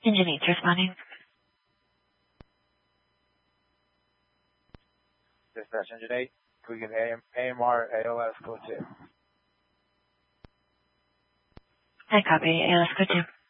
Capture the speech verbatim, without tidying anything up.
Engine eight's responding. Dispatch, Engine eight, we can A M R A L S code two. I copy. A L S code two.